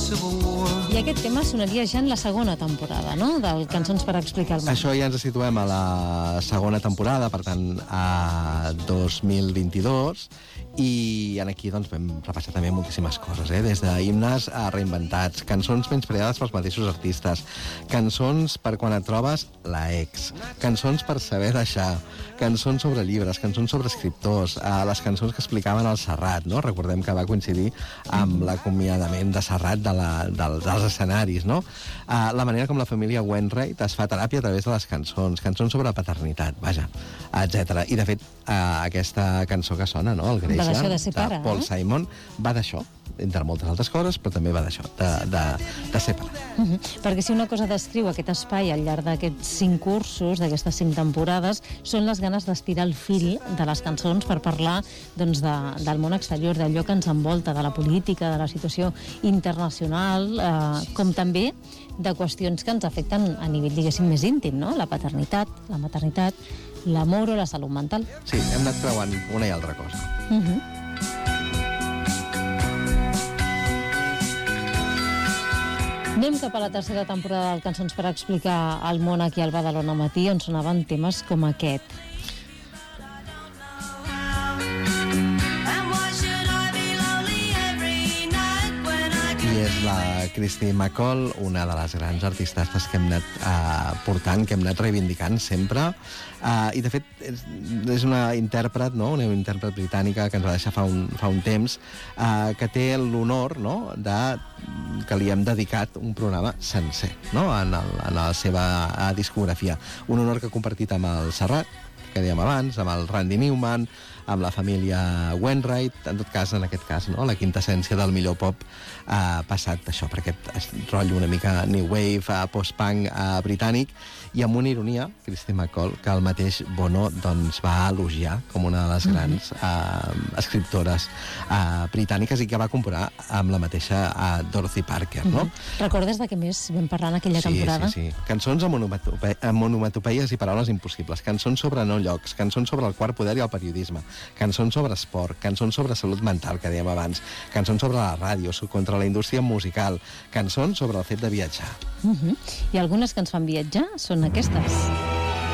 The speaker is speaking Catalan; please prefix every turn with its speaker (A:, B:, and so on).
A: I aquest tema sonaria ja en la segona temporada, no?, del Cançons per explicar el món.
B: Això ja ens situem a la segona temporada, per tant, a 2022, i aquí doncs, vam repassar també moltíssimes coses, des d'himnes a reinventats, cançons menyspreades pels mateixos artistes, cançons per quan et trobes la ex, cançons per saber deixar, cançons sobre llibres, cançons sobre escriptors, les cançons que explicaven el Serrat, no? Recordem que va coincidir amb l'acomiadament de Serrat dels escenaris, no? La manera com la família Wainwright es fa teràpia a través de les cançons sobre paternitat, vaja, etc. I, de fet, aquesta cançó que sona, no?, el Greix, de Paul Simon, va d'això, entre moltes altres coses, però també va d'això, de ser pare.
A: Perquè si una cosa descriu aquest espai al llarg d'aquests 5 cursos, d'aquestes 5 temporades, són les ganes d'estirar el fil de les cançons per parlar doncs, del món exterior, d'allò que ens envolta, de la política, de la situació internacional, com també de qüestions que ens afecten a nivell, diguéssim, més íntim, no? La paternitat, la maternitat, l'amor o la salut mental.
B: Sí, hem anat creuant una i altra cosa.
A: Anem cap a la tercera temporada del Cançons per explicar el món aquí al Badalona Matí, on sonaven temes com aquest.
B: I és la Christy McCall, una de les grans artistes que hem anat portant, que hem anat reivindicant sempre. I, de fet, és una intèrpret, no?, una intèrpret britànica que ens va deixar fa un temps, que té l'honor, no?, que li hem dedicat un programa sencer, no?, en la seva discografia. Un honor que ha compartit amb el Serrat, que dèiem abans, amb el Randy Newman, amb la família Wainwright, en aquest cas, no?, la quintessència del millor pop passat això, per aquest rotllo una mica new wave, post-punk britànic, i amb una ironia, Christy McCall, que el mateix Bono doncs, va elogiar com una de les grans escriptores britàniques i que va comparar amb la mateixa Dorothy Parker, no?
A: Recordes de què més vam parlar en aquella temporada?
B: Sí. Cançons amb onomatopeies i paraules impossibles, cançons sobre no llocs, cançons sobre el quart poder i el periodisme, cançons sobre esport, cançons sobre salut mental, que dèiem abans, cançons sobre la ràdio, contra la indústria musical, cançons sobre el fet de viatjar.
A: I algunes que ens fan viatjar són aquestes.